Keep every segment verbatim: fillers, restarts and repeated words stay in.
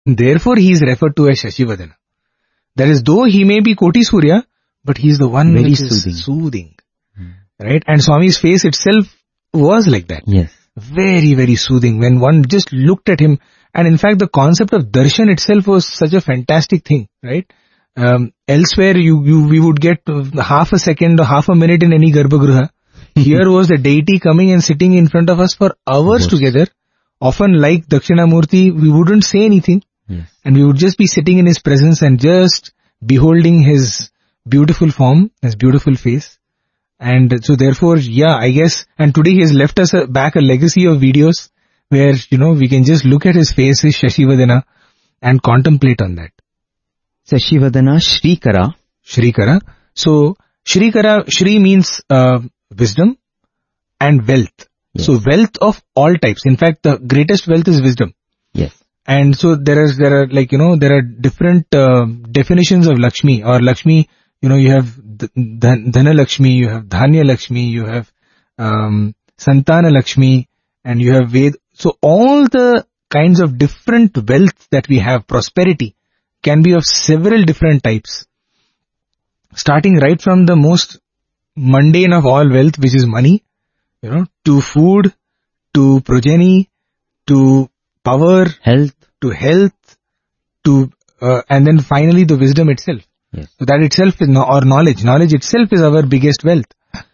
Therefore, he is referred to as Shashivadana. That is, though he may be Koti Surya, but he is the one Very which soothing. is soothing. Hmm. Right? And Swami's face itself was like that. Yes. Very, very soothing. When one just looked at him, and in fact the concept of darshan itself was such a fantastic thing, right? Um, elsewhere you, you, we would get half a second or half a minute in any Garbhagriha. Here was the deity coming and sitting in front of us for hours together. Often like Dakshinamurti, we wouldn't say anything. Yes. And we would just be sitting in his presence and just beholding his beautiful form, his beautiful face. And so therefore, yeah, I guess, and today he has left us a, back a legacy of videos where, you know, we can just look at his face, his Shashivadana, and contemplate on that. Shashivadana, Shrikara. Shrikara. So, Shrikara, Shri means uh, wisdom and wealth. Yes. So, wealth of all types. In fact, the greatest wealth is wisdom. Yes. And so there is, there are like, you know, there are different uh, definitions of Lakshmi or Lakshmi. You know, you have Dhana Lakshmi, you have Dhanya Lakshmi, you have um, Santana Lakshmi, and you have Ved. So all the kinds of different wealth that we have, prosperity, can be of several different types. Starting right from the most mundane of all wealth, which is money, you know, to food, to progeny, to power, health, to health, to, uh, and then finally the wisdom itself. Yes. So that itself is, no, or knowledge. Knowledge itself is our biggest wealth.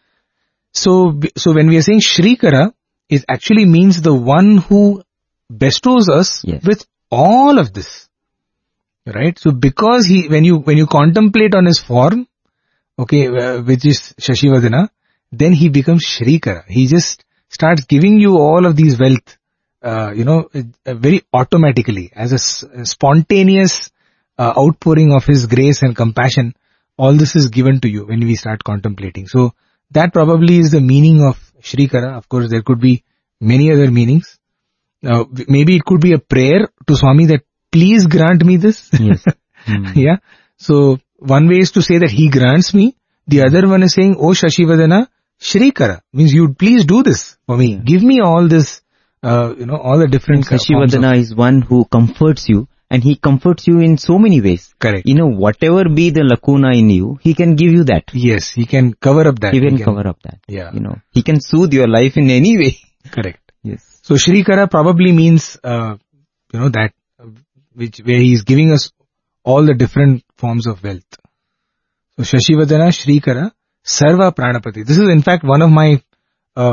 So, so when we are saying Shrikara, it actually means the one who bestows us yes. with all of this. Right? So because he, when you, when you contemplate on his form, okay, uh, which is Shashivadana, then he becomes Shrikara. He just starts giving you all of these wealth, uh, you know, uh, very automatically as a, s- a spontaneous Uh, outpouring of his grace and compassion. All this is given to you when we start contemplating. So that probably is the meaning of Shrikara. Of course, there could be many other meanings. Uh, maybe it could be a prayer to Swami that please grant me this. Yes. Mm. Yeah. So one way is to say that he grants me. The other one is saying, oh Shashivadana, Shrikara means you please do this for me. Give me all this, uh, you know, all the different. Shashivadana of... is one who comforts you. And he comforts you in so many ways. Correct. You know, whatever be the lacuna in you, he can give you that. Yes, he can cover up that. He can, he can cover up that. Yeah. You know, he can soothe your life in any way. Correct. Yes. So Shrikara probably means, uh, you know, that, which, where he is giving us all the different forms of wealth. So Shashivadana, Shrikara, Sarva Pranapati. This is in fact one of my, uh,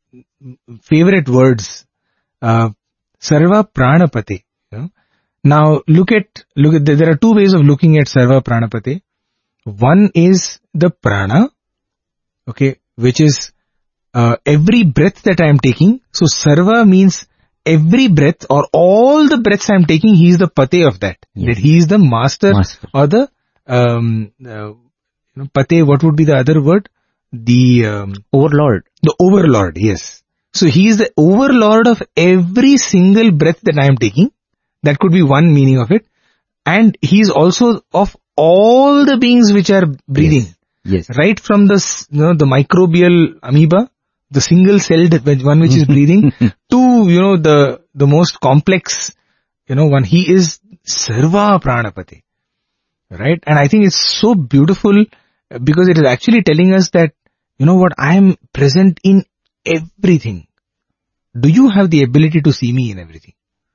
favorite words. Uh, Sarva Pranapati. You know? Now look at, look at, the, there are two ways of looking at Sarva Pranapati. One is the prana, okay, which is, uh, every breath that I am taking. So Sarva means every breath or all the breaths I am taking, he is the pate of that. Yes. That he is the master, master. or the, um, uh, you know, pate, what would be the other word? The, um, overlord. The overlord, yes. So he is the overlord of every single breath that I am taking. That could be one meaning of it. And he is also of all the beings which are breathing. Yes. Yes. Right from the, you know, the microbial amoeba, the single celled one which is breathing, to, you know, the, the most complex, you know, one. He is Sarva Pranapati. Right? And I think it's so beautiful because it is actually telling us that, you know what, I am present in everything. Do you have the ability to see me in everything?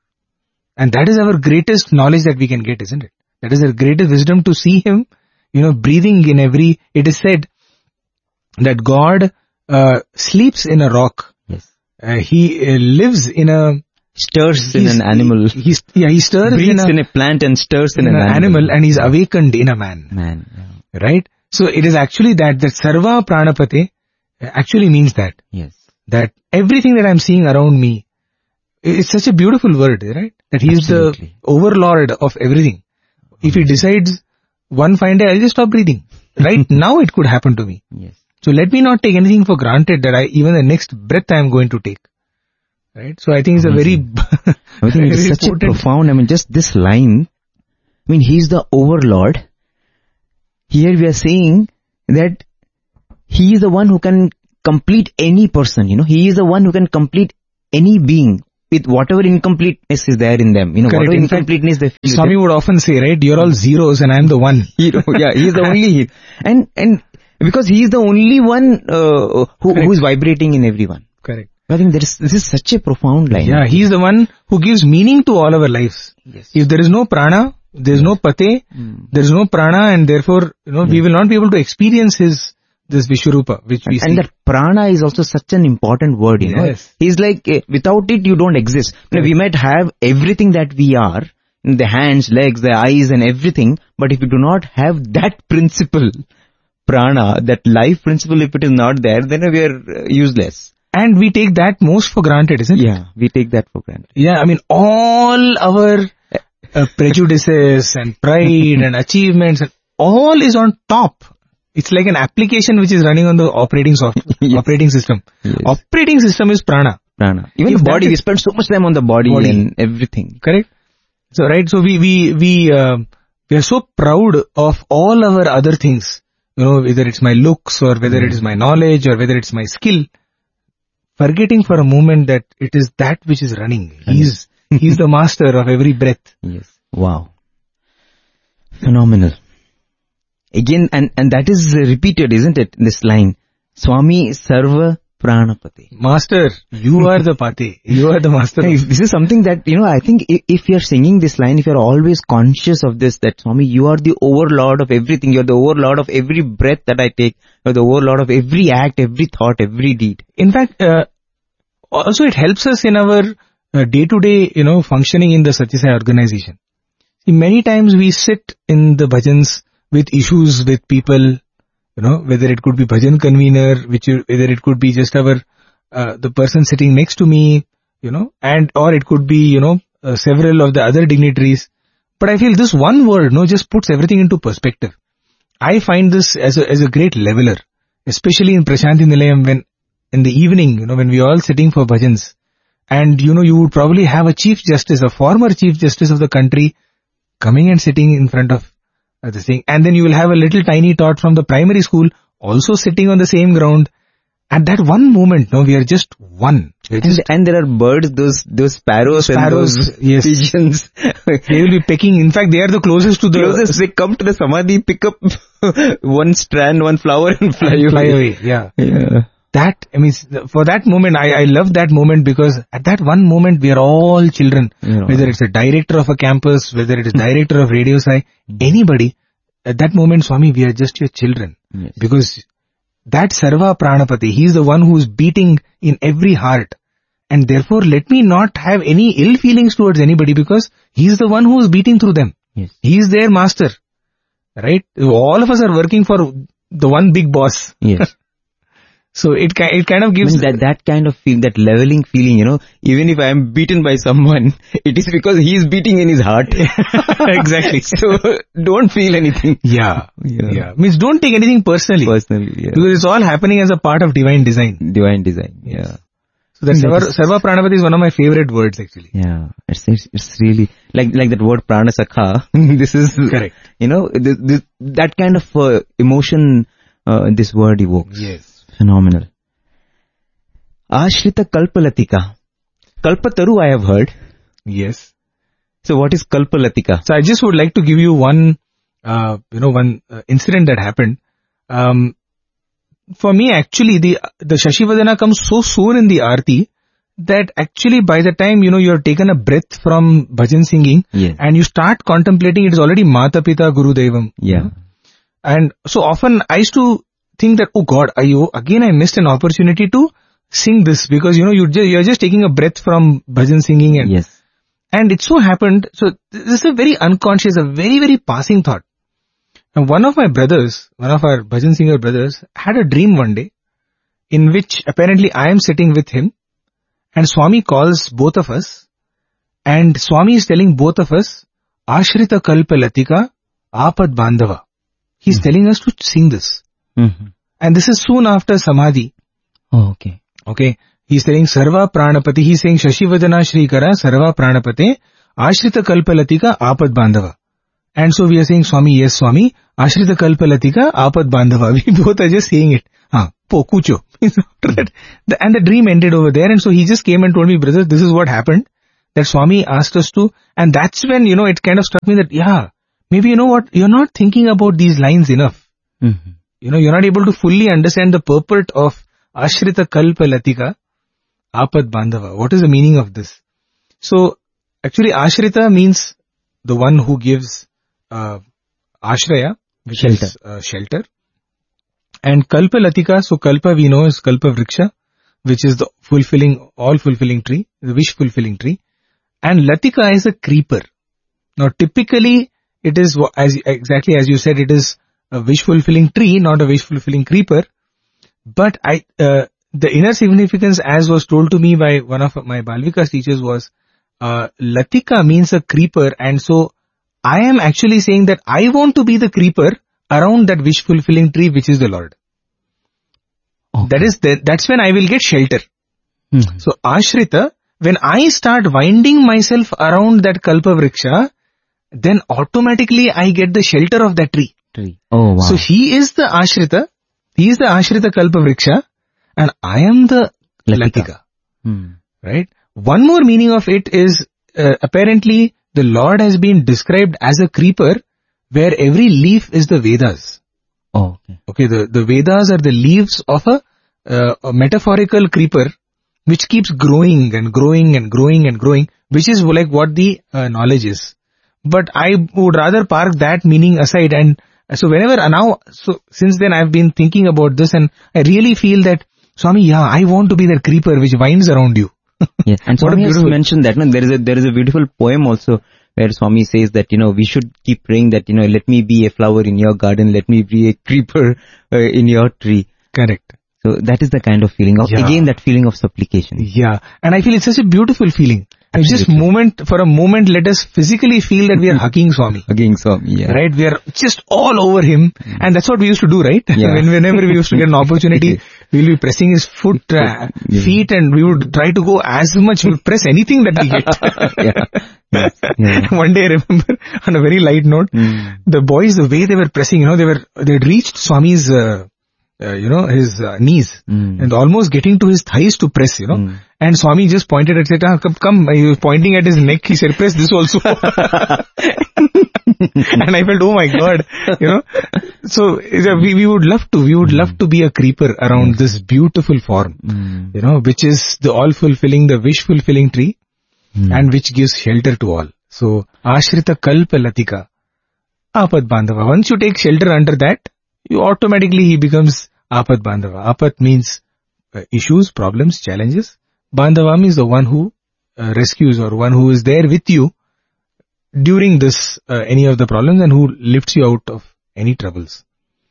And that is our greatest knowledge that we can get, isn't it? That is our greatest wisdom, to see him, you know, breathing in every, it is said that God uh, sleeps in a rock. Yes. Uh, he uh, lives in a, stirs in an animal. He, he's, yeah, he stirs breathes in a, in a plant and stirs in, in an, an animal. animal and he's awakened in a man. Man. Yeah. Right? So it is actually that, that Sarva Pranapate actually means that. Yes. That everything that I'm seeing around me, it's such a beautiful word, right? That he is the overlord of everything. If he decides one fine day, I'll just stop breathing. Right now it could happen to me. Yes. So let me not take anything for granted that I, even the next breath I am going to take. Right? So I think it's Amazing. a very, I think it's such important. a profound, I mean, just this line, I mean, he's the overlord. Here we are saying that he is the one who can complete any person, you know, he is the one who can complete any being. with whatever incompleteness is there in them. You know, Correct. whatever In fact, incompleteness they feel. Swami would often say, right, you're all zeros and I'm the one. Hero. Yeah, he's the only hero. And, and because he's the only one uh, who, who is vibrating in everyone. Correct. I think there is, this is such a profound line. Yeah, he's the one who gives meaning to all our lives. Yes. If there is no prana, there is no pate, Mm. there is no prana, and therefore, you know, we will not be able to experience his, this Vishwarupa, which we And see. that prana is also such an important word, you know. Yes. He's like, eh, without it, you don't exist. You know, we might have everything that we are, the hands, legs, the eyes and everything, but if you do not have that principle, prana, that life principle, if it is not there, then we are uh, useless. And we take that most for granted, isn't it? Yeah, we take that for granted. Yeah, I mean, all our uh, prejudices and pride and achievements, and all is on top. It's like an application which is running on the operating software, Yes. operating system. Yes. Operating system is prana. Prana. Even If the that body, is- we spend so much time on the body, Body. and everything. Correct? So, right, so we, we, we, uh, we are so proud of all our other things. You know, whether it's my looks or whether it is my knowledge or whether it's my skill. Forgetting for a moment that it is that which is running. He's, he's the master of every breath. Yes. Wow. Phenomenal. Again, and, and that is repeated, isn't it? This line. Swami Sarva Pranapati. Master, you are the pate. You are the master. Hey, this is something that, you know, I think if, if you're singing this line, if you're always conscious of this, that Swami, you are the overlord of everything. You're the overlord of every breath that I take. You're the overlord of every act, every thought, every deed. In fact, uh, also it helps us in our uh, day-to-day, you know, functioning in the Satyasai organization. See, many times we sit in the bhajans with issues with people, you know, whether it could be bhajan convener, which you, whether it could be just our, uh, the person sitting next to me, you know, and, or it could be, you know, uh, several of the other dignitaries. But I feel this one word, no, just puts everything into perspective. I find this as a, as a great leveler, especially in Prashanti Nilayam when, in the evening, you know, when we are all sitting for bhajans, and, you know, you would probably have a chief justice, a former chief justice of the country coming and sitting in front of uh, this thing. And then you will have a little tiny tot from the primary school also sitting on the same ground. At that one moment, no, we are just one. We are And, just and there are birds, those, those sparrows, Sparrows, and those yes. pigeons. they will be pecking. In fact, they are the closest to the Closest, they come to the samadhi, pick up one strand, one flower and fly and away. fly away. Yeah. Yeah. That, I mean, for that moment, I, I love that moment because at that one moment, we are all children. Yeah. Whether it's a director of a campus, whether it is director of Radio Sai, anybody, at that moment, Swami, we are just your children. Yes. Because that Sarva Pranapati, he is the one who is beating in every heart. And therefore, let me not have any ill feelings towards anybody because he is the one who is beating through them. Yes. He is their master. Right? All of us are working for the one big boss. Yes. So it ki- it kind of I gives mean, that, that kind of feel, that leveling feeling, you know, even if I am beaten by someone, it is because he is beating in his heart. exactly. So, don't feel anything. Yeah, Yeah. yeah. Means don't take anything personally Personally, yeah. because it's all happening as a part of divine design. Divine design, yeah. So that Sarva, Sarva Pranapati is one of my favorite words actually. Yeah, it's, it's, it's really, like, like that word prana sakha, this is, Correct. you know, this, this, that kind of uh, emotion uh, this word evokes. Yes. Phenomenal. Ashrita Kalpalatika. Kalpataru I have heard. Yes. So what is Kalpalatika? So I just would like to give you one, uh, you know, one uh, incident that happened. Um, for me, actually, the the Shashivadana comes so soon in the Aarti that actually by the time, you know, you have taken a breath from bhajan singing Yes. and you start contemplating, it is already Mata Pita Guru Devam. Yeah. And so often I used to think that, oh God, I, again I missed an opportunity to sing this because, you know, you just, you're just taking a breath from bhajan singing and, Yes. and it so happened, so this is a very unconscious, a very, very passing thought. Now one of my brothers, one of our bhajan singer brothers had a dream one day in which apparently I am sitting with him and Swami calls both of us and Swami is telling both of us, Ashrita Kalpa Latika Apad Bandhava. He's mm-hmm. telling us to sing this. Mm-hmm. And this is soon after Samadhi. Oh, okay. Okay. He's telling Sarva Pranapati. He's saying Shashivadana Shrikara Sarva Pranapate Ashrita Kalpalatika Apad Bandhava. And so we are saying, Swami, yes Swami, Ashrita Kalpalatika Apad Bandhava. We both are just saying it. Ah, po, kucho. After that, the, and the dream ended over there. And so he just came and told me, brother, this is what happened. That Swami asked us to, and that's when, you know, it kind of struck me that, yeah, maybe, you know what, you're not thinking about these lines enough. Mm-hmm. You know, you're not able to fully understand the purport of Ashrita Kalpa Latika Apad Bandhava. What is the meaning of this? So, actually, Ashrita means the one who gives uh, Ashraya, which Shelter. is uh, shelter. And Kalpa Latika, so Kalpa we know is Kalpa Vriksha, which is the fulfilling, all fulfilling tree, the wish fulfilling tree. And Latika is a creeper. Now, typically, it is, as exactly as you said, it is a wish fulfilling tree, not a wish fulfilling creeper. But I, uh, the inner significance, as was told to me by one of my Balvikas teachers, was uh, Latika means a creeper, and so I am actually saying that I want to be the creeper around that wish fulfilling tree, which is the Lord. Okay. That is the, that's when I will get shelter. Mm-hmm. So Ashrita, when I start winding myself around that Kalpa Vriksha, then automatically I get the shelter of that tree. tree. Oh, wow. So he is the Ashrita, he is the Ashrita Kalpa Vriksha, and I am the Latika. Latika. Hmm. Right? One more meaning of it is, uh, apparently the Lord has been described as a creeper where every leaf is the Vedas. Oh, okay. Okay, the, the Vedas are the leaves of a, uh, a metaphorical creeper which keeps growing and growing and growing and growing, which is like what the uh, knowledge is. But I would rather park that meaning aside, and so whenever, now, so since then I've been thinking about this, and I really feel that, Swami, yeah, I want to be that creeper which winds around you. Yes, and Swami has mentioned that, no, there is a, there is a beautiful poem also where Swami says that, you know, we should keep praying that, you know, let me be a flower in your garden, let me be a creeper uh, in your tree. Correct. So that is the kind of feeling of, yeah. again, that feeling of supplication. Yeah. And I feel it's such a beautiful feeling. And just moment, for a moment, let us physically feel that we are hugging Swami. Hugging Swami, yeah. Right? We are just all over him. Mm. And that's what we used to do, right? Yeah. when, whenever we used to get an opportunity, we'll be pressing his foot, uh, yeah. feet, and we would try to go as much, we would press anything that we get. yeah. Yes. Yeah. One day I remember, on a very light note, mm. the boys, the way they were pressing, you know, they were, they had reached Swami's, uh, Uh, you know, his uh, knees, mm. and almost getting to his thighs to press, you know. Mm. And Swami just pointed at it, ah, come, come, he was pointing at his neck, he said, press this also. And I felt, oh my God, you know. So, we, we would love to, we would mm. love to be a creeper around mm. this beautiful form, mm. you know, which is the all-fulfilling, the wish-fulfilling tree, mm. and which gives shelter to all. So, Ashrita Kalpa Latika, Apad Bandhava. Once you take shelter under that, you automatically he becomes Apat Bandhava. Apat means uh, issues, problems, challenges. Bandhava means the one who uh, rescues or one who is there with you during this, uh, any of the problems, and who lifts you out of any troubles.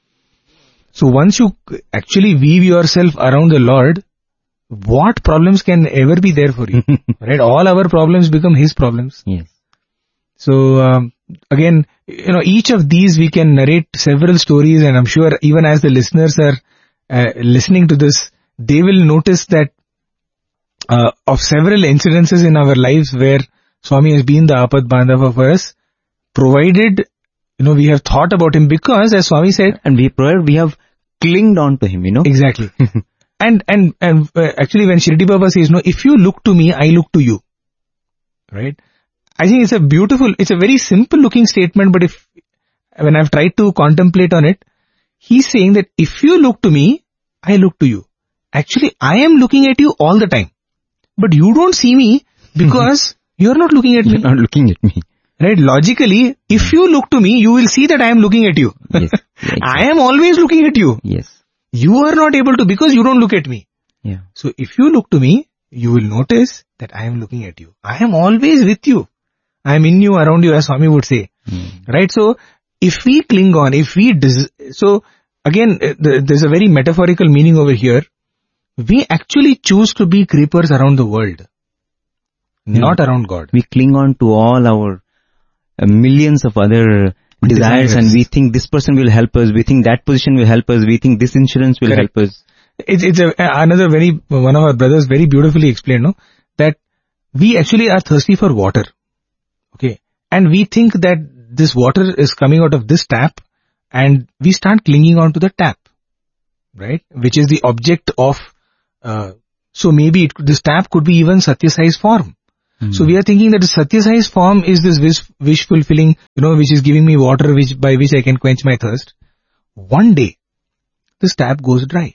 So once you actually weave yourself around the Lord, what problems can ever be there for you? Right? All our problems become His problems. Yes. So, um, again, you know, each of these we can narrate several stories, and I'm sure even as the listeners are uh, listening to this, they will notice that uh, of several incidences in our lives where Swami has been the Apad Bandhava for us, provided, you know, we have thought about him, because as Swami said, and we provided, we have clinged on to him, you know. Exactly. and, and, and uh, actually when Shirdi Baba says, no, if you look to me, I look to you. Right? I think it's a beautiful, it's a very simple looking statement, but if, when I've tried to contemplate on it, he's saying that if you look to me, I look to you. Actually, I am looking at you all the time, but you don't see me because you're not looking at me. You're not looking at me. Right? Logically, if you look to me, you will see that I am looking at you. Yes. Yeah, exactly. I am always looking at you. Yes. You are not able to because you don't look at me. Yeah. So if you look to me, you will notice that I am looking at you. I am always with you. I am in you, around you, as Swami would say. Mm. Right? So, if we cling on, if we, des- so again, there's a very metaphorical meaning over here. We actually choose to be creepers around the world, mm. not around God. We cling on to all our uh, millions of other desires, desires, and we think this person will help us, we think that position will help us, we think this insurance will Correct. help us. It's, it's a, another very, one of our brothers very beautifully explained, no, that we actually are thirsty for water. Okay. And we think that this water is coming out of this tap, and we start clinging on to the tap. right? Which is the object of, uh, so maybe it, this tap could be even Satya Sai's form. Mm. So we are thinking that the Satya Sai's form is this wish, wish fulfilling, you know, which is giving me water which, by which I can quench my thirst. One day, this tap goes dry.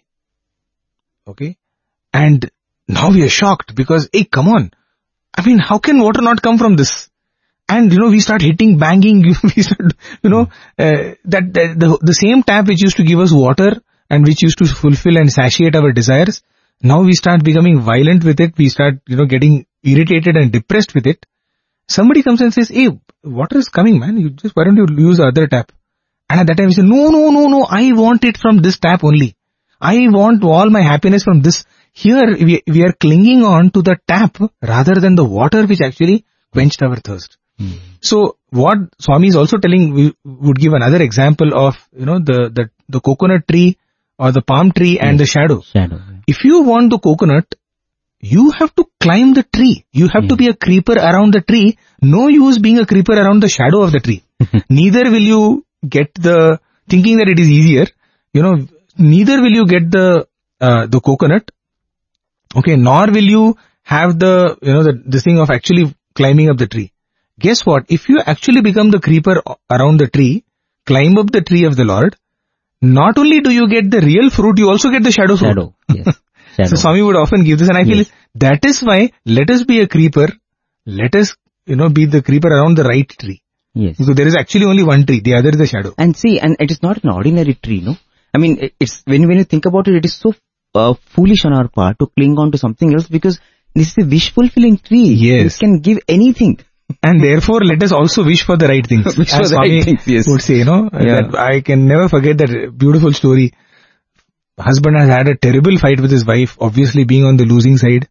Okay? And now we are shocked because, hey, come on. I mean, how can water not come from this? And, you know, we start hitting, banging, we start, you know, uh, that, that the, the same tap which used to give us water and which used to fulfill and satiate our desires, now we start becoming violent with it. We start, you know, getting irritated and depressed with it. Somebody comes and says, hey, water is coming, man. You just, why don't you use the other tap? And at that time we say, no, no, no, no, I want it from this tap only. I want all my happiness from this. Here we, we are clinging on to the tap rather than the water which actually quenched our thirst. Hmm. So what Swami is also telling, we would give another example of, you know, the, the, the coconut tree or the palm tree and yes. the shadow. Shadow. If you want the coconut, you have to climb the tree. You have yeah. to be a creeper around the tree. No use being a creeper around the shadow of the tree. Neither will you get the, thinking that it is easier, you know, neither will you get the, uh, the coconut. Okay, nor will you have the, you know, the, this thing of actually climbing up the tree. Guess what? If you actually become the creeper around the tree, climb up the tree of the Lord, not only do you get the real fruit, you also get the shadow fruit. Shadow, yes. Shadow. So Swami would often give this, and I feel yes. that is why let us be a creeper, let us, you know, be the creeper around the right tree. Yes. Because there is actually only one tree, the other is the shadow. And see, and it is not an ordinary tree, no? I mean, it's, when, when you think about it, it is so uh, foolish on our part to cling on to something else because this is a wish-fulfilling tree. Yes. It can give anything. And therefore, let us also wish for the right things. Wish for As the Swami right things, yes. would say, you know, Yeah. that I can never forget that beautiful story. Husband has had a terrible fight with his wife, obviously being on the losing side.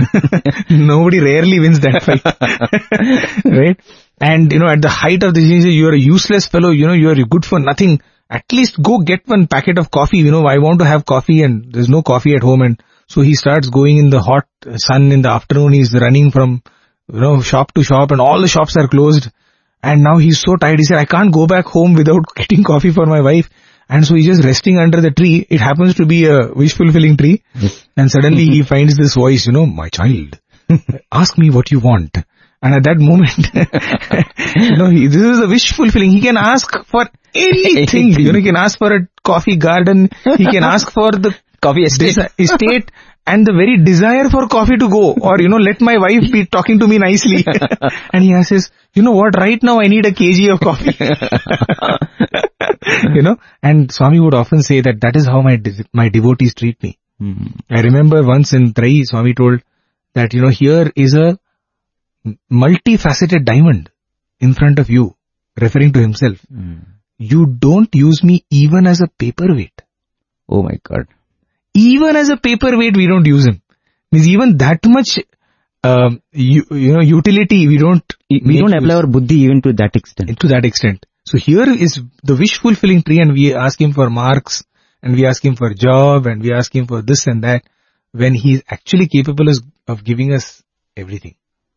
Nobody rarely wins that fight. Right? And, you know, at the height of the disease, you are a useless fellow, you know, you are good for nothing. At least go get one packet of coffee, you know, I want to have coffee and there's no coffee at home. And so he starts going in the hot sun in the afternoon, he's running from, you know, shop to shop and all the shops are closed. And now he's so tired, he said, I can't go back home without getting coffee for my wife. And so he's just resting under the tree. It happens to be a wish-fulfilling tree. Yes. And suddenly he finds this voice, you know, my child, ask me what you want. And at that moment, you know, he, this is a wish-fulfilling. He can ask for anything. You know, he can ask for a coffee garden. He can ask for the coffee estate. Desi- estate and the very desire for coffee to go. Or, you know, let my wife be talking to me nicely. And he says, you know what, right now I need a kg of coffee. You know, and Swami would often say that that is how my de- my devotees treat me. Mm-hmm. I remember once in Trai, Swami told that, you know, here is a multifaceted diamond in front of you, referring to himself. Mm. You don't use me even as a paperweight. Oh my God. Even as a paperweight, we don't use him. Means even that much, um, you, you know, utility, we don't... We don't apply our buddhi even to that extent. To that extent. So here is the wish-fulfilling tree and we ask him for marks and we ask him for job and we ask him for this and that when he is actually capable of giving us everything.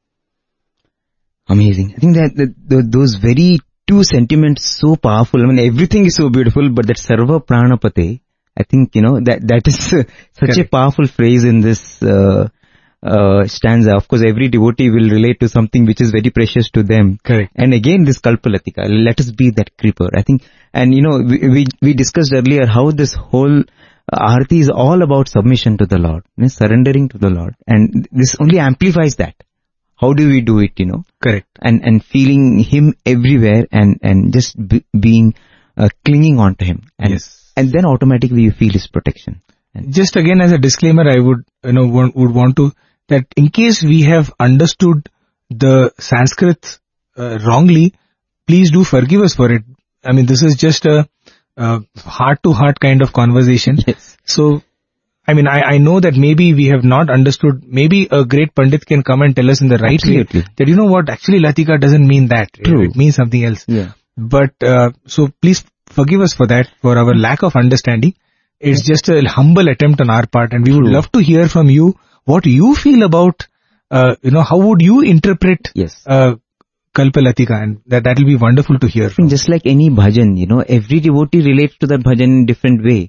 Amazing. I think that the, the, those very two sentiments so powerful. I mean, everything is so beautiful, but that Sarva Pranapate, I think, you know, that, that is uh, such Correct. a powerful phrase in this, uh, uh, stanza. Of course, every devotee will relate to something which is very precious to them. Correct. And again, this Kalpalatika, let us be that creeper. I think, and you know, we, we, we discussed earlier how this whole Aarti is all about submission to the Lord, you know, surrendering to the Lord. And this only amplifies that. How do we do it, you know? Correct. And, and feeling Him everywhere and, and just be, being, uh, clinging on to Him. And, yes. And then automatically you feel His protection. And just again as a disclaimer, I would, you know, want, would want to, that in case we have understood the Sanskrit uh, wrongly, please do forgive us for it. I mean, this is just a, a heart-to-heart kind of conversation. Yes. So, I mean, I, I know that maybe we have not understood, maybe a great Pandit can come and tell us in the right Absolutely. way that, you know what, actually Latika doesn't mean that. True. It means something else. Yeah. But, uh, so please forgive us for that, for our lack of understanding. It's just a humble attempt on our part and we True. would love to hear from you what you feel about, uh, you know, how would you interpret, yes. uh, Kalpalatika, and that, that will be wonderful to hear from. Just like any bhajan, you know, every devotee relates to that bhajan in different way.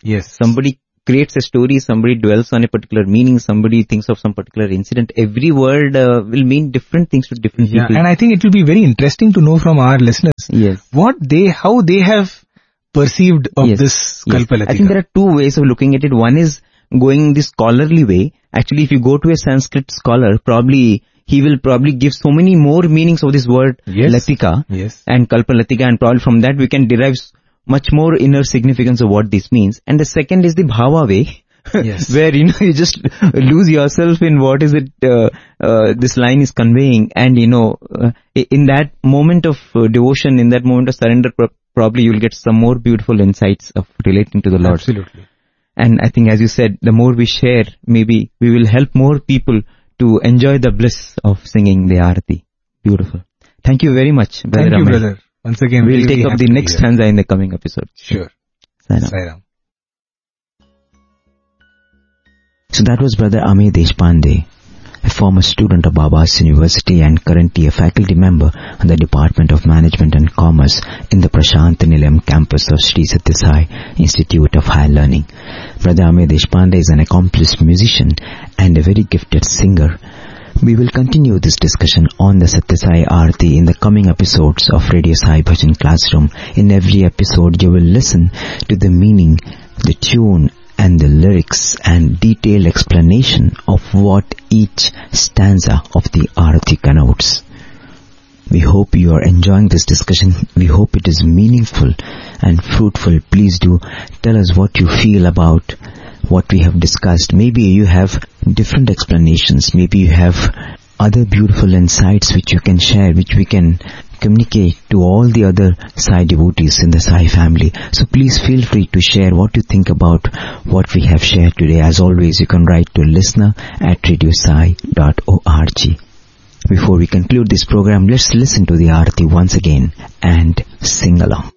Yes. Somebody creates a story, somebody dwells on a particular meaning, somebody thinks of some particular incident. Every word uh, will mean different things to different Yeah, people. and I think it will be very interesting to know from our listeners Yes. what they, how they have perceived of Yes. this Yes. Kalpalatika. I think there are two ways of looking at it. One is going the scholarly way. Actually, if you go to a Sanskrit scholar, probably he will probably give so many more meanings of this word Yes. Latika Yes. and Kalpalatika, and probably from that we can derive much more inner significance of what this means. And the second is the bhava way. Yes. Where, you know, you just lose yourself in what is it, uh, uh, this line is conveying. And, you know, uh, in that moment of uh, devotion, in that moment of surrender, pro- probably you'll get some more beautiful insights of relating to the Lord. Absolutely. And I think, as you said, the more we share, maybe we will help more people to enjoy the bliss of singing the Aarti. Beautiful. Thank you very much, Brother Thank you, Ramesh. brother. Once again, We'll really take up happy the to next be here. stanza in the coming episode. Sure. Sairam. Sairam. So that was Brother Amit Deshpande, a former student of Baba's University and currently a faculty member on the Department of Management and Commerce in the Prashant Nilayam campus of Sri Sathya Sai Institute of Higher Learning. Brother Amit Deshpande is an accomplished musician and a very gifted singer. We will continue this discussion on the Sathya Sai Aarti in the coming episodes of Radio Sai Bhajan Classroom. In every episode you will listen to the meaning, the tune and the lyrics and detailed explanation of what each stanza of the Aarti connotes. We hope you are enjoying this discussion. We hope it is meaningful and fruitful. Please do tell us what you feel about what we have discussed. Maybe you have different explanations. Maybe you have other beautiful insights which you can share, which we can communicate to all the other Sai devotees in the Sai family. So please feel free to share what you think about what we have shared today. As always, you can write to listener at radiosai dot org. Before we conclude this program, let's listen to the Aarti once again and sing along.